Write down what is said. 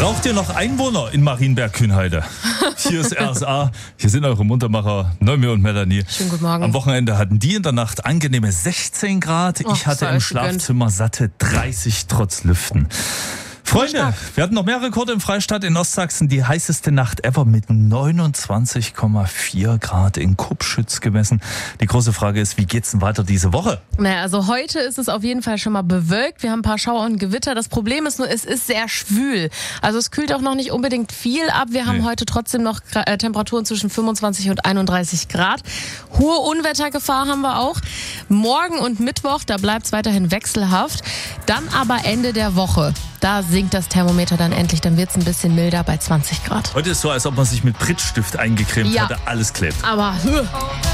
Braucht ihr noch Einwohner in Marienberg-Kühnheide? Hier ist RSA, hier sind eure Muntermacher Noemi und Melanie. Schönen guten Morgen. Am Wochenende hatten die in der Nacht angenehme 16 Grad. Ich hatte im Schlafzimmer satte 30 trotz Lüften. Freunde, wir hatten noch mehr Rekorde im Freistaat in Ostsachsen. Die heißeste Nacht ever mit 29,4 Grad in Kupschütz gemessen. Die große Frage ist, wie geht's denn weiter diese Woche? Naja, also heute ist es auf jeden Fall schon mal bewölkt. Wir haben ein paar Schauer und Gewitter. Das Problem ist nur, es ist sehr schwül. Also es kühlt auch noch nicht unbedingt viel ab. Wir haben heute trotzdem noch Temperaturen zwischen 25 und 31 Grad. Hohe Unwettergefahr haben wir auch. Morgen und Mittwoch, da bleibt es weiterhin wechselhaft. Dann aber Ende der Woche. Da sinkt das Thermometer dann endlich, dann wird es ein bisschen milder bei 20 Grad. Heute ist so, als ob man sich mit Prittstift eingecremt hatte, alles klebt. Aber